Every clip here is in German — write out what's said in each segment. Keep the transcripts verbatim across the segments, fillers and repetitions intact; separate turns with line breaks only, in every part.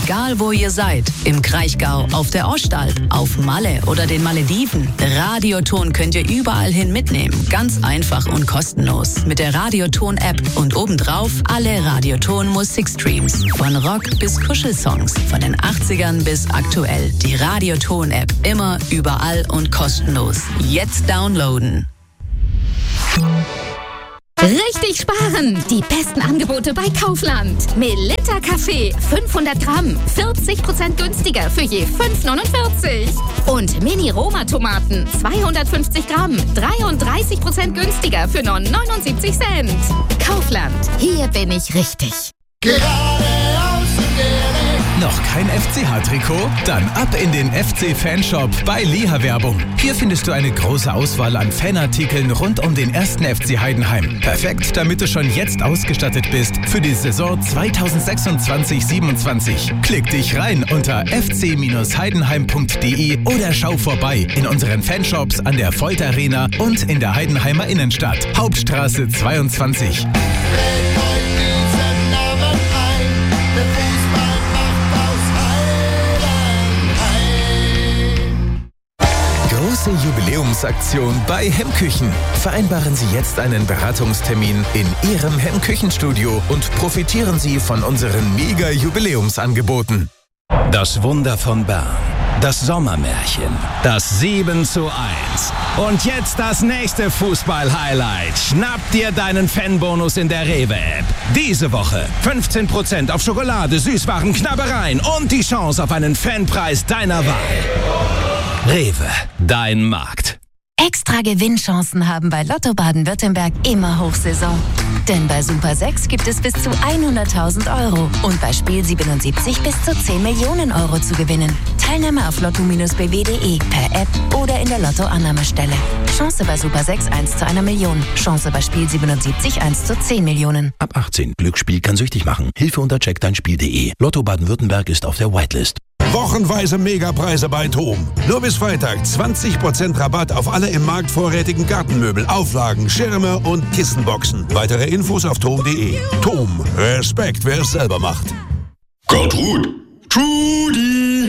Egal wo ihr seid, im Kraichgau, auf der Ostalb, auf Malle oder den Malediven, Radioton könnt ihr überall hin mitnehmen. Ganz einfach und kostenlos. Mit der Radioton-App und obendrauf alle Radioton-Musikstreams. Von Rock bis Kuschelsongs, von den achtzigern bis aktuell. Die Radioton-App. Immer, überall und kostenlos. Jetzt downloaden.
Richtig sparen! Die besten Angebote bei Kaufland. Melitta Kaffee fünfhundert Gramm, vierzig Prozent günstiger für je fünf neunundvierzig. Und Mini-Roma-Tomaten zweihundertfünfzig Gramm, dreiunddreißig Prozent günstiger für nur neunundsiebzig Cent. Kaufland, hier bin ich richtig.
Geradeaus in der
Noch kein F C H-Trikot? Dann ab in den F C-Fanshop bei Liha Werbung. Hier findest du eine große Auswahl an Fanartikeln rund um den ersten F C Heidenheim. Perfekt, damit du schon jetzt ausgestattet bist für die Saison zweitausendsechsundzwanzig siebenundzwanzig. Klick dich rein unter f c heidenheim punkt d e oder schau vorbei in unseren Fanshops an der Volt Arena und in der Heidenheimer Innenstadt. Hauptstraße zweiundzwanzig. Große Jubiläumsaktion bei Hemmküchen. Vereinbaren Sie jetzt einen Beratungstermin in Ihrem Hemmküchenstudio und profitieren Sie von unseren Mega-Jubiläumsangeboten.
Das Wunder von Bern. Das Sommermärchen. Das sieben zu eins. Und jetzt das nächste Fußball-Highlight. Schnapp dir deinen Fanbonus in der Rewe-App. Diese Woche fünfzehn Prozent auf Schokolade, Süßwaren, Knabbereien und die Chance auf einen Fanpreis deiner Wahl. Rewe, dein Markt.
Extra Gewinnchancen haben bei Lotto Baden-Württemberg immer Hochsaison. Denn bei Super sechs gibt es bis zu hunderttausend Euro und bei Spiel siebenundsiebzig bis zu zehn Millionen Euro zu gewinnen. Teilnahme auf lotto Bindestrich b w punkt d e, per App oder in der Lotto-Annahmestelle. Chance bei Super sechs eins zu einer Million. Chance bei Spiel siebenundsiebzig eins zu zehn Millionen.
Ab achtzehn. Glücksspiel kann süchtig machen. Hilfe unter check dein spiel punkt d e. Lotto Baden-Württemberg ist auf der Whitelist.
Wochenweise Megapreise bei Tom. Nur bis Freitag zwanzig Prozent Rabatt auf alle im Markt vorrätigen Gartenmöbel, Auflagen, Schirme und Kissenboxen. Weitere Infos auf tom punkt d e. Tom, Respekt, wer es selber macht.
Gertrud, Trudi,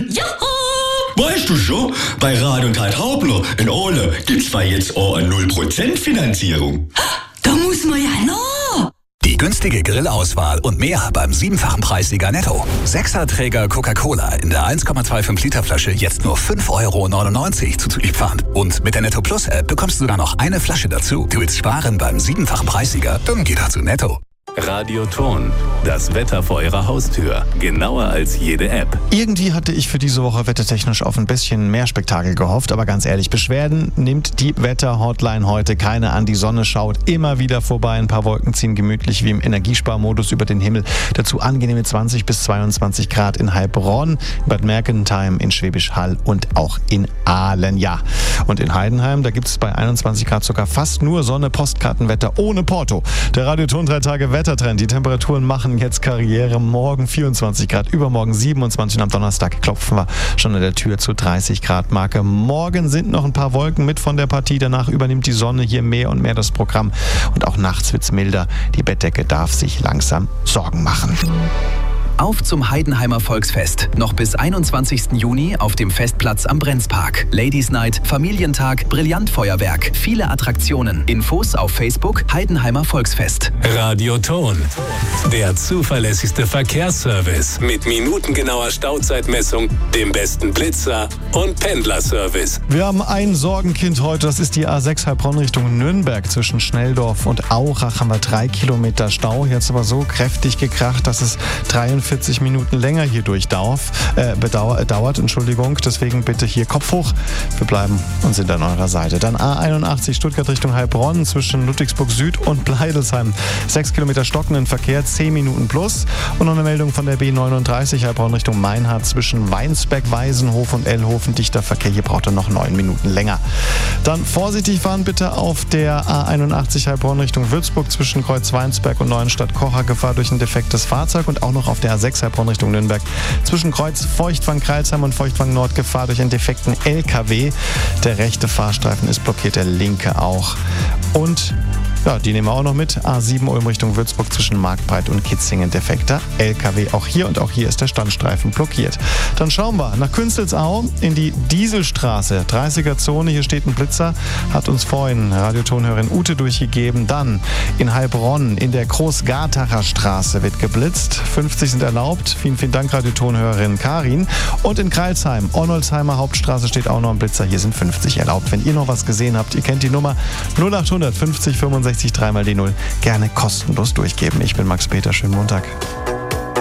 juhu! Weißt du schon, bei Rad und Halt Hauptner in Ole gibt's zwar jetzt auch eine null Prozent Finanzierung.
Da muss man ja noch!
Die günstige Grillauswahl und mehr beim siebenfachen Preissieger Netto. Sechserträger Coca-Cola in der eins Komma fünfundzwanzig Liter Flasche jetzt nur fünf Euro neunundneunzig zuzuliefernd. Und mit der Netto Plus App bekommst du sogar noch eine Flasche dazu. Du willst sparen beim siebenfachen Preissieger? Dann geh doch zu Netto.
Radioton, das Wetter vor Ihrer Haustür. Genauer als jede App.
Irgendwie hatte ich für diese Woche wettertechnisch auf ein bisschen mehr Spektakel gehofft, aber ganz ehrlich, Beschwerden nimmt die Wetter-Hotline heute keine an. Die Sonne schaut immer wieder vorbei, ein paar Wolken ziehen gemütlich wie im Energiesparmodus über den Himmel. Dazu angenehme zwanzig bis zweiundzwanzig Grad in Heilbronn, Bad Mergentheim, in Schwäbisch Hall und auch in Aalen. Ja, und in Heidenheim, da gibt es bei einundzwanzig Grad sogar fast nur Sonne, Postkartenwetter ohne Porto. Der Radioton drei Tage Wetter Wettertrend. Die Temperaturen machen jetzt Karriere. Morgen vierundzwanzig Grad, übermorgen siebenundzwanzig und am Donnerstag klopfen wir schon an der Tür zur dreißig Grad Marke. Morgen sind noch ein paar Wolken mit von der Partie. Danach übernimmt die Sonne hier mehr und mehr das Programm. Und auch nachts wird's milder. Die Bettdecke darf sich langsam Sorgen machen.
Auf zum Heidenheimer Volksfest. Noch bis einundzwanzigsten Juni auf dem Festplatz am Brenzpark. Ladies Night, Familientag, Brillantfeuerwerk, viele Attraktionen. Infos auf Facebook Heidenheimer Volksfest.
Radioton, der zuverlässigste Verkehrsservice mit minutengenauer Stauzeitmessung, dem besten Blitzer und Pendlerservice.
Wir haben ein Sorgenkind heute, das ist die A sechs Heilbronn Richtung Nürnberg. Zwischen Schnelldorf und Aurach haben wir drei Kilometer Stau. Jetzt aber so kräftig gekracht, dass es dreiundvierzig Minuten länger hier durchdauert, äh, bedauert, äh, dauert, Entschuldigung. Deswegen bitte hier Kopf hoch. Wir bleiben und sind an eurer Seite. Dann A einundachtzig Stuttgart Richtung Heilbronn zwischen Ludwigsburg Süd und Bleidelsheim. Sechs Kilometer stockenden Verkehr, zehn Minuten plus. Und noch eine Meldung von der B neununddreißig Heilbronn Richtung Meinhardt zwischen Weinsberg, Weisenhof und Ellhofen. Dichter Verkehr, hier braucht er noch neun Minuten länger. Dann vorsichtig fahren bitte auf der A einundachtzig Heilbronn Richtung Würzburg zwischen Kreuz Weinsberg und Neuenstadt-Kocher. Gefahr durch ein defektes Fahrzeug und auch noch auf der A sechs Heilbronn Richtung Nürnberg zwischen Kreuz Feuchtwang-Kreilsheim und Feuchtwang-Nord Gefahr durch einen defekten L K W. Der rechte Fahrstreifen ist blockiert, der linke auch. Und Ja, die nehmen wir auch noch mit. A sieben Ulm Richtung Würzburg zwischen Marktbreit und Kitzingen defekter L K W. Auch hier und auch hier ist der Standstreifen blockiert. Dann schauen wir nach Künzelsau in die Dieselstraße. dreißiger Zone, hier steht ein Blitzer, hat uns vorhin Radiotonhörerin Ute durchgegeben. Dann in Heilbronn in der Großgartacher Straße wird geblitzt. fünfzig sind erlaubt. Vielen, vielen Dank, Radiotonhörerin Karin. Und in Kreilsheim, Ornolsheimer Hauptstraße steht auch noch ein Blitzer. Hier sind fünfzig erlaubt. Wenn ihr noch was gesehen habt, ihr kennt die Nummer null achthundert fünfzig fünfundsechzig dreimal die null. Gerne kostenlos durchgeben. Ich bin Max Peter. Schönen Montag.